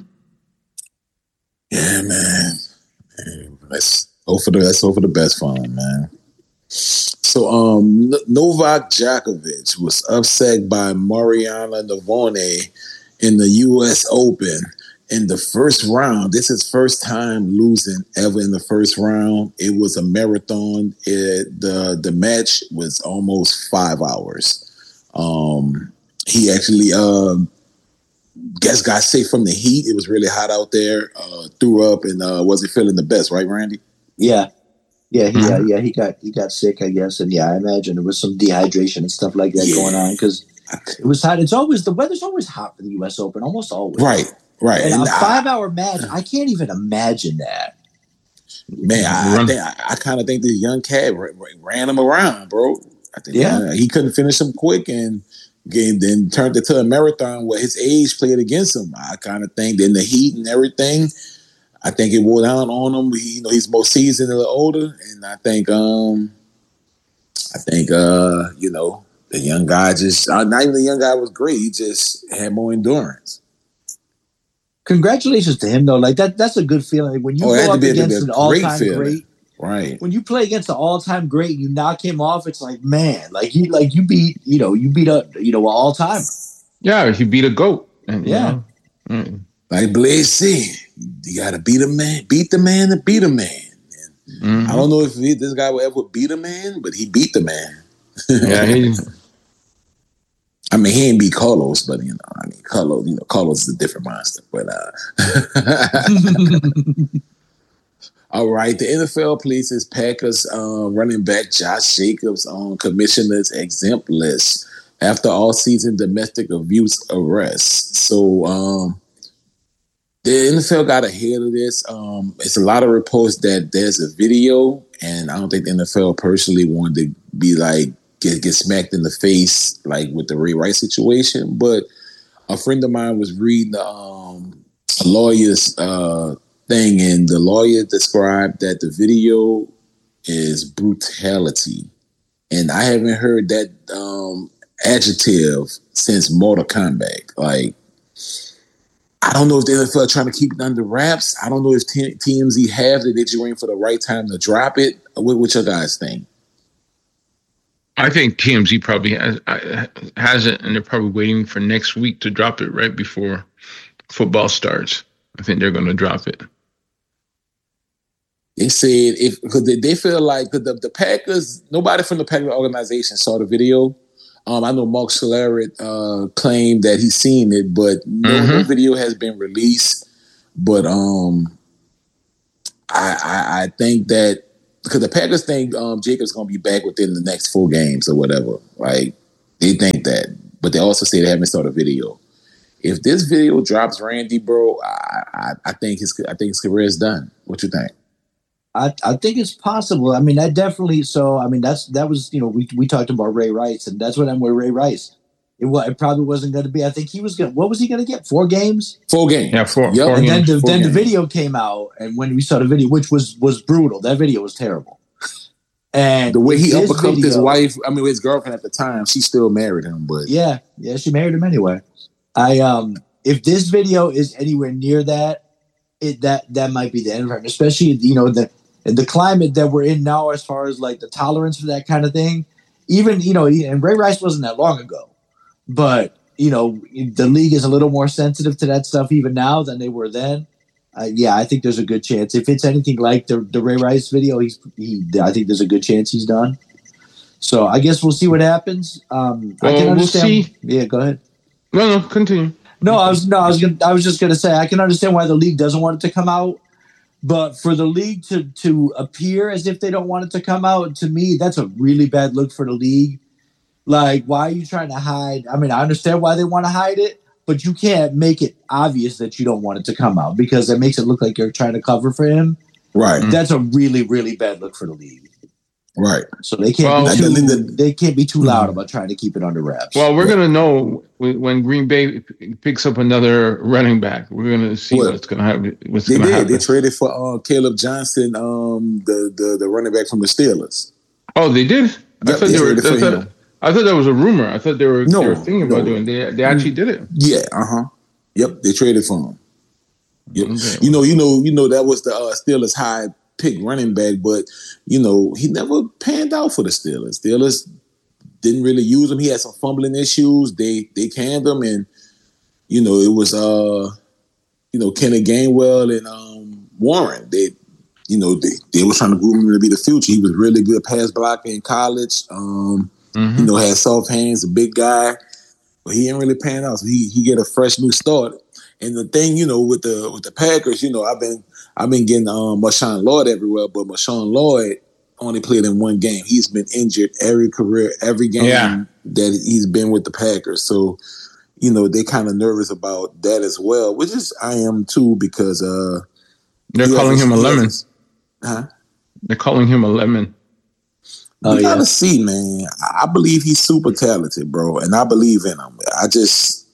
Yeah, man. man. Let's hope for the let's hope for the best for him, man. So, um, Novak Djokovic was upset by Mariana Navone in the U S Open. In the first round, this is first time losing ever in the first round. It was a marathon. It, the the match was almost five hours. Um, he actually, uh, guess, got sick from the heat. It was really hot out there. Uh, threw up and uh, wasn't feeling the best, right, Randy? Yeah, yeah, he, uh, yeah. He got he got sick, I guess, and yeah, I imagine there was some dehydration and stuff like that yeah. going on because it was hot. It's always the weather's always hot for the U S Open, almost always. Right. Right, and, and a five-hour match. I can't even imagine that. Man, I I, think, I, I kind of think this young cat ran, ran him around, bro. I think yeah, uh, he couldn't finish him quick, and game then turned it to a marathon where his age played against him. I kind of think in the heat and everything, I think it wore down on him. He, you know, he's more seasoned and a little older, and I think, um, I think, uh, you know, the young guy just uh, not even the young guy was great. He just had more endurance. Congratulations to him, though. Like that, that's a good feeling. When you oh, go up against an all-time feeling. great, right? When you play against an all-time great, and you knock him off. It's like, man, like you, like you beat, you know, you beat a, you know, an all-timer. Yeah, he beat a goat. And, yeah, you know, mm. like Blaze said, you got to beat a man, beat the man to beat a man. Mm-hmm. I don't know if he, this guy will ever beat a man, but he beat the man. Yeah, he. I mean, he ain't beat Carlos, but you know, I mean, Carlos, you know, Carlos is a different monster. But uh, all right, the N F L places Packers uh, running back Josh Jacobs on commissioner's exempt list after all-season domestic abuse arrest. So um, the N F L got ahead of this. Um, it's a lot of reports that there's a video, and I don't think the N F L personally wanted to be like. Get, get smacked in the face like with the Ray Rice situation, but a friend of mine was reading um, a lawyer's uh, thing, and the lawyer described that the video is brutality, and I haven't heard that um, adjective since Mortal Kombat. Like, I don't know if the N F L trying to keep it under wraps. I don't know if T- TMZ have that. They're just waiting for the right time to drop it. What, what your guys think? I think T M Z probably has has it, and they're probably waiting for next week to drop it right before football starts. I think they're going to drop it. They said if because they, they feel like the, the Packers, nobody from the Packers organization saw the video. Um, I know Mark Schlereth uh, claimed that he's seen it, but no, Mm-hmm. no video has been released. But um, I, I, I think that because the Packers think um, Jacobs going to be back within the next four games or whatever, right? They think that, but they also say they haven't started a video. If this video drops, Randy, bro, I, I, I think his I think his career is done. What you think? I, I think it's possible. I mean, that definitely. So, I mean, that's that was you know we we talked about Ray Rice, and that's what I'm with Ray Rice. It, was, it probably wasn't going to be. I think he was going. What was he going to get? Four games. Four games. Yeah, four. Yep. four And games. then the, Four then games. the video came out, and when we saw the video, which was was brutal, that video was terrible. And The way he this uppercut his video- wife, I mean, his girlfriend at the time, she still married him, but Yeah, yeah, she married him anyway. I um, if this video is anywhere near that, it that that might be the end of it. Especially you know the the climate that we're in now, as far as like the tolerance for that kind of thing. Even you know, and Ray Rice wasn't that long ago, but you know the league is a little more sensitive to that stuff even now than they were then. Uh, yeah, I think there's a good chance. If it's anything like the the Ray Rice video, he's he. I think there's a good chance he's done. So I guess we'll see what happens. Um, I Well, can we'll understand. see. Yeah, go ahead. No, no, continue. No, I was no, I was gonna, I was just gonna say I can understand why the league doesn't want it to come out, but for the league to to appear as if they don't want it to come out, to me, that's a really bad look for the league. Like, why are you trying to hide? I mean, I understand why they want to hide it, but you can't make it obvious that you don't want it to come out because it makes it look like you're trying to cover for him. right, That's a really, really bad look for the league. right. So they can't Well, be too, the- the- they can't be too loud about trying to keep it under wraps. Well, we're gonna know when when Green Bay p- picks up another running back. We're gonna see What? what's gonna happen. What's They gonna did. happen? They traded for uh, Caleb Johnson, um, the, the the running back from the Steelers. Oh, they did. I Yep, thought they they were. traded for I thought, him. I thought that was a rumor. I thought they were. No, they were thinking about no. doing. They they actually did it. Yeah, uh huh. Yep, they traded for him. Yep. Okay. You know, you know, you know that was the uh, Steelers' high pick running back, but you know he never panned out for the Steelers. Steelers didn't really use him. He had some fumbling issues. They they canned him, and you know it was uh you know Kenneth Gainwell and um, Warren. They you know they they were trying to groom him to be the future. He was really good pass blocking in college. Um, Mhm. You know, had soft hands, a big guy, but he didn't really pan out. So he he get a fresh new start. And the thing, you know, with the with the Packers, you know, I've been I've been getting um, Marshawn Lloyd everywhere, but Marshawn Lloyd only played in one game. He's been injured every career, every game Yeah. that he's been with the Packers. So, you know, they kind of nervous about that as well, which is I am too because uh, They're he calling has- him a he lemon. has- Huh? They're calling him a lemon. Oh, We gotta yeah. see, man. I I believe he's super talented, bro, and I believe in him. I just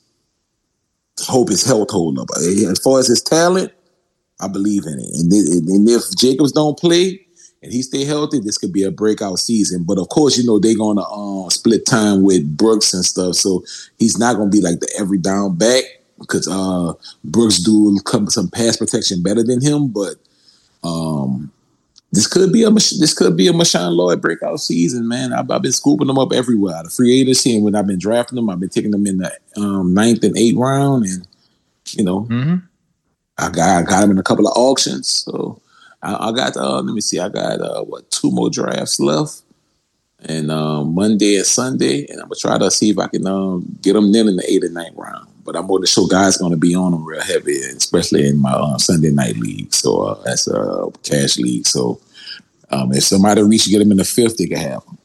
hope his health hold up. As far as his talent, I believe in it. And, th- and if Jacobs don't play and he stay healthy, this could be a breakout season. But of course, you know they're gonna um, split time with Brooks and stuff, so he's not gonna be like the every down back because uh, Brooks do come some pass protection better than him, but. Um, This could be a this could be a Marshawn Lloyd breakout season, man. I've, I've been scooping them up everywhere out of free agency, and when I've been drafting them, I've been taking them in the um, ninth and eighth round, and you know, Mm-hmm. I got I got them in a couple of auctions. So I, I got uh, let me see, I got uh, what two more drafts left, and um, Monday and Sunday, and I'm gonna try to see if I can um, get them in in the eighth and ninth round. But I'm more than sure guys going to be on them real heavy, especially in my uh, Sunday night league. So uh, that's a cash league. So um, if somebody reach to get them in the fifth, they can have them.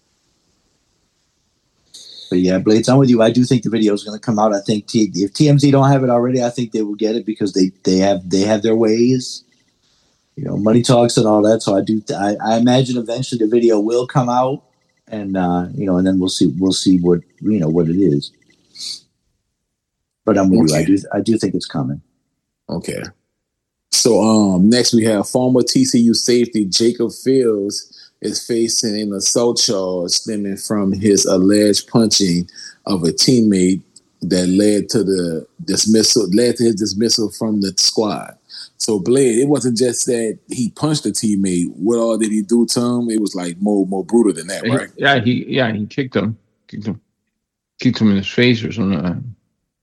But yeah, Blades, I'm with you. I do think the video is going to come out. I think T- if T M Z don't have it already, I think they will get it because they, they have they have their ways, you know, money talks and all that. So I do. I, I imagine eventually the video will come out, and uh, you know, and then we'll see we'll see what you know what it is. But I'm with Okay. you. I do I do think it's coming. Okay. So um, next we have former T C U safety Jacob Fields is facing an assault charge stemming from his alleged punching of a teammate that led to the dismissal, led to his dismissal from the squad. So Blade, it wasn't just that he punched a teammate. What all did he do to him? It was like more more brutal than that, right? Yeah, he yeah he kicked him, kicked him, kicked him in his face or something.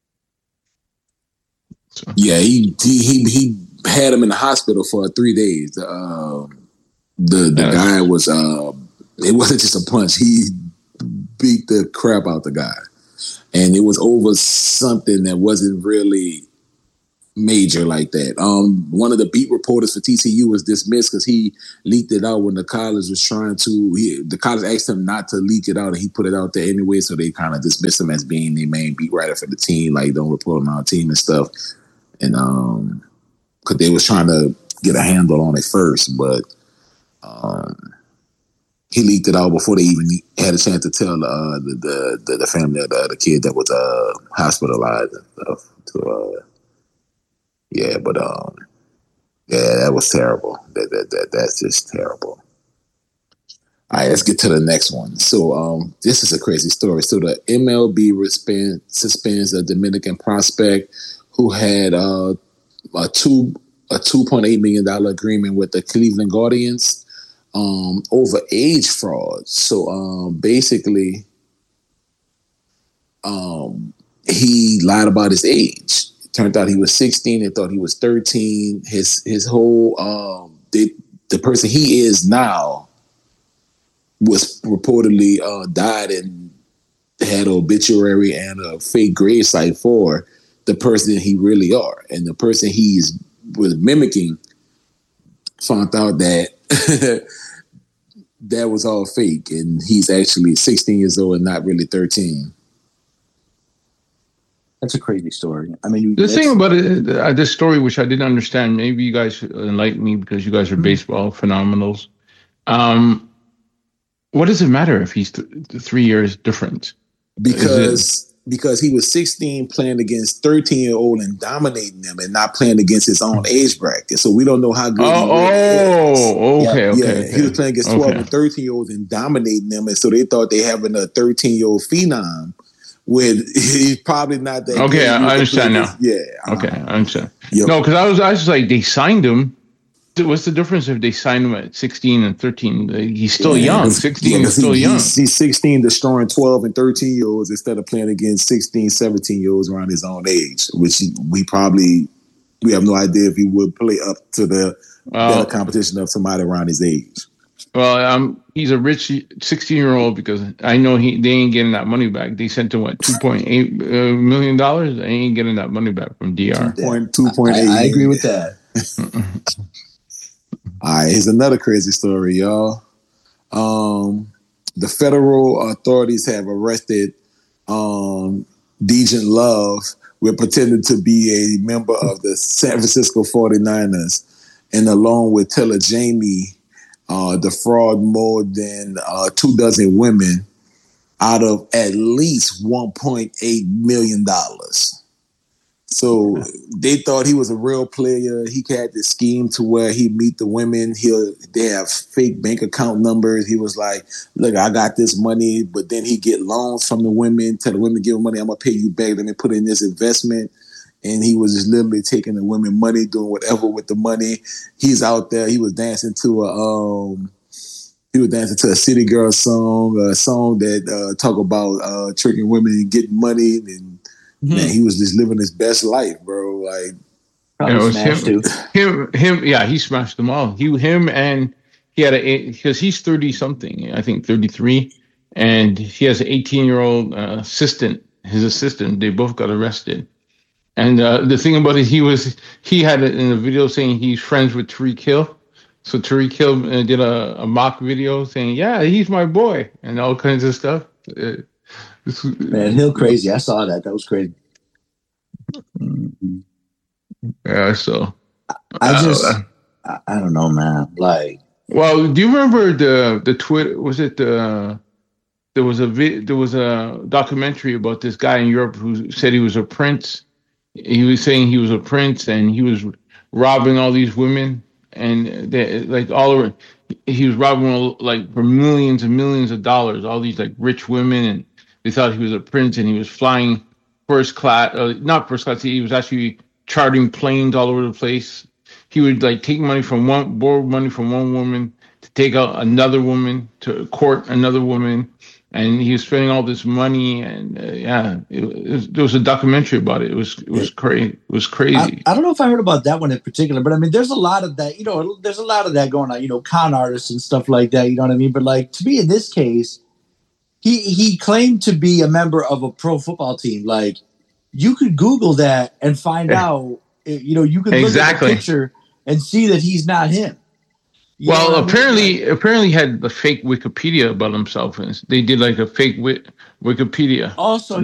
So. Yeah, he he he, he had him in the hospital for three days. Um, the the Yeah. guy was uh, it wasn't just a punch. He beat the crap out the guy. And it was over something that wasn't really major like that. Um, one of the beat reporters for T C U was dismissed because he leaked it out when the college was trying to. He, the college asked him not to leak it out, and he put it out there anyway. So they kind of dismissed him as being the main beat writer for the team, like don't report on our team and stuff. And um, because they was trying to get a handle on it first, but um, he leaked it out before they even had a chance to tell uh, the, the the the family of the, the kid that was uh, hospitalized and stuff to. Uh, Yeah, but um, yeah, that was terrible. That that that that's just terrible. All right, let's get to the next one. So um, this is a crazy story. So the M L B suspend, suspends a Dominican prospect who had uh, a two a two point eight million dollar agreement with the Cleveland Guardians um, over age fraud. So um, basically, um, he lied about his age. Turned out he was sixteen and thought he was thirteen. His his whole um the the person he is now was reportedly uh, died and had an obituary and a fake grave site for the person he really are. And the person he's was mimicking found out that that was all fake, and he's actually sixteen years old and not really thirteen. That's a crazy story. I mean, the thing about it, uh, this story, which I didn't understand, maybe you guys enlighten me because you guys are mm-hmm. baseball phenomenals. Um, what does it matter if he's th- three years different? Because because he was sixteen playing against thirteen year old and dominating them, and not playing against his own age bracket. So we don't know how good. Oh, he really is. oh, okay, yeah, okay, yeah. okay. He was playing against twelve okay. and thirteen year olds and dominating them, and so they thought they having a thirteen year old phenom. With he's probably not that. Okay, I understand now. Yeah. Okay, uh, I understand. Yep. No, because I was, I was like, they signed him. What's the difference if they signed him at sixteen and thirteen? He's still yeah, young. Sixteen yeah, is still he, young. He's, he's sixteen, destroying twelve and thirteen year olds instead of playing against sixteen, seventeen year olds around his own age, which he, we probably we have no idea if he would play up to the well, better competition of somebody around his age. Well, um, he's a rich sixteen-year-old because I know he they ain't getting that money back. They sent him what two point eight uh, million dollars. They ain't getting that money back from D R. Two point eight. I, I agree with that. All right, here's another crazy story, y'all. Um, the federal authorities have arrested um, Dejan Love with pretending to be a member of the San Francisco forty-niners, and along with Taylor Jamie. Uh, defraud more than uh, two dozen women out of at least one point eight million dollars. So they thought he was a real player. He had this scheme to where he'd meet the women. He'll they have fake bank account numbers. He was like, look, I got this money, but then he'd get loans from the women, tell the women, give him money, I'm going to pay you back. Let me put in this investment. And he was just literally taking the women money, doing whatever with the money. He's out there. He was dancing to a um, he was dancing to a City Girl song, a song that uh, talk about uh, tricking women and getting money. And mm-hmm. man, he was just living his best life, bro. Like it was him, him, him. Yeah, he smashed them all. He, him, and he had a because he's thirty something. I think thirty three, and he has an eighteen year old uh, assistant. His assistant. They both got arrested. And uh, the thing about it, he was he had it in a video saying he's friends with Tariq Hill. So Tariq Hill uh, did a, a mock video saying, "Yeah, he's my boy," and all kinds of stuff. Uh, Man, Hill crazy. I saw that. That was crazy. Yeah. So I, I just uh, I, I don't know, man. Like, well, do you remember the the Twitter? Was it the there was a vi- there was a documentary about this guy in Europe who said he was a prince. He was saying he was a prince and he was robbing all these women and they, like all over. He was robbing like for millions and millions of dollars, all these like rich women, and they thought he was a prince and he was flying first class, uh, not first class. He was actually charting planes all over the place. He would like take money from one, borrow money from one woman to take out another woman, to court another woman. And he was spending all this money, and uh, yeah, it, it was, there was a documentary about it. It was it was crazy. It was crazy. I, I don't know if I heard about that one in particular, but I mean, there's a lot of that. You know, there's a lot of that going on. You know, con artists and stuff like that. You know what I mean? But like to me, in this case, he he claimed to be a member of a pro football team. Like, you could Google that and find Yeah. out. You know, you could look Exactly. at the picture and see that he's not him. You know Well, what I mean? apparently, Like, apparently, he had the fake Wikipedia about himself, and they did like a fake wi- Wikipedia. also